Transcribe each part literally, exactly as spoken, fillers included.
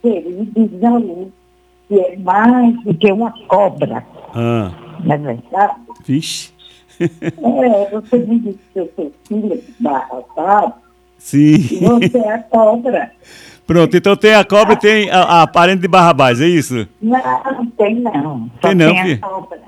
televisão, que é mais do que uma cobra. Ah. Não é verdade? Vixe. É, você me disse que eu sou filha de Barrabás. Sim. E você é a cobra. Pronto, então tem a cobra e tem a, a parente de Barrabás, é isso? Não, não tem não. Só Tem não, tem filho? a cobra.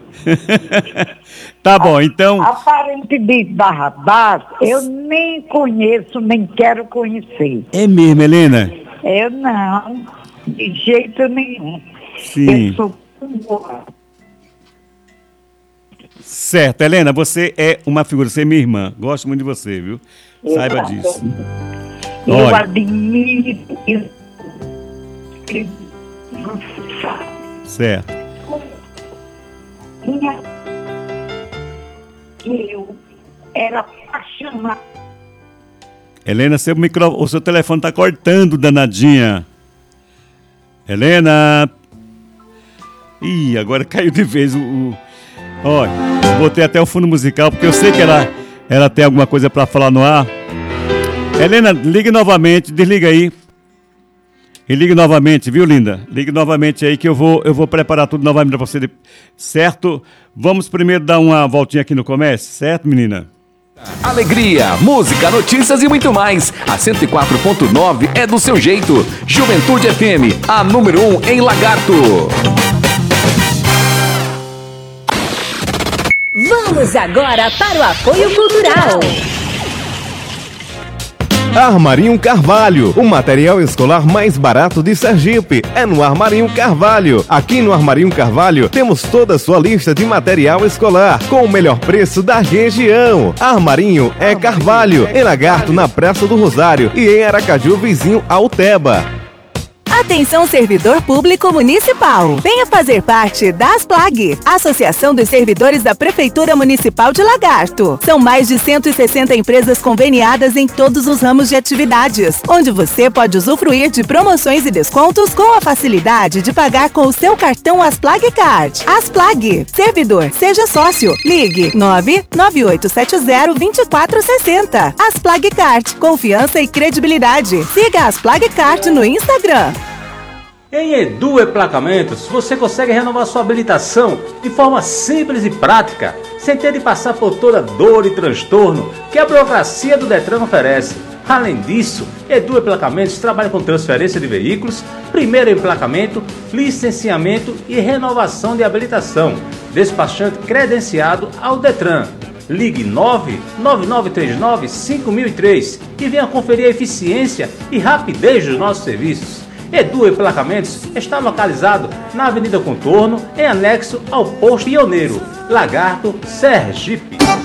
Tá bom, então... A parente de Barrabás, eu nem conheço, nem quero conhecer. É mesmo, Helena? Eu não, de jeito nenhum. Sim. Eu sou boa. Certo, Helena, você é uma figura, você é minha irmã. Gosto muito de você, viu? Saiba Exato. disso. Eu Olha. admiro. Eu... Certo. Minha... Eu era apaixonada. Helena, seu micro... o seu telefone tá cortando, danadinha. Helena. Ih, agora caiu de vez o... o... Olha, eu botei até o fundo musical, porque eu sei que ela, ela tem alguma coisa para falar no ar. Helena, ligue novamente, desliga aí. E ligue novamente, viu, linda? Ligue novamente aí que eu vou, eu vou preparar tudo novamente para você, certo? Vamos primeiro dar uma voltinha aqui no comércio, certo, menina? Alegria, música, notícias e muito mais. A cento e quatro ponto nove é do seu jeito. Juventude F M, a número um em Lagarto. Vamos agora para o apoio cultural. Armarinho Carvalho, o material escolar mais barato de Sergipe. É no Armarinho Carvalho. Aqui no Armarinho Carvalho temos toda a sua lista de material escolar com o melhor preço da região. Armarinho é Carvalho, em Lagarto, na Praça do Rosário, e em Aracaju, vizinho ao Teba. Atenção, servidor público municipal. Venha fazer parte da ASPLAG, Associação dos Servidores da Prefeitura Municipal de Lagarto. São mais de cento e sessenta empresas conveniadas em todos os ramos de atividades, onde você pode usufruir de promoções e descontos com a facilidade de pagar com o seu cartão ASPLAG Card. ASPLAG, servidor, seja sócio. Ligue nove nove oito sete zero dois quatro seis zero. ASPLAG Card, confiança e credibilidade. Siga a ASPLAG Card no Instagram. Em Edu Emplacamentos, você consegue renovar sua habilitação de forma simples e prática, sem ter de passar por toda dor e transtorno que a burocracia do Detran oferece. Além disso, Edu Emplacamentos trabalha com transferência de veículos, primeiro emplacamento, licenciamento e renovação de habilitação, despachante credenciado ao Detran. Ligue nove nove nove três nove cinco mil e três e venha conferir a eficiência e rapidez dos nossos serviços. Edu Emplacamentos está localizado na Avenida Contorno, em anexo ao Posto Pioneiro, Lagarto, Sergipe.